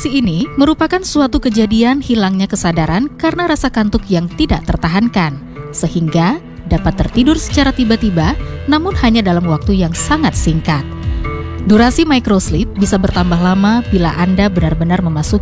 Ini merupakan suatu kejadian hilangnya kesadaran karena rasa kantuk yang tidak tertahankan, sehingga dapat tertidur secara tiba-tiba namun hanya dalam waktu yang sangat singkat. Durasi microsleep bisa bertambah lama bila Anda benar-benar memasuki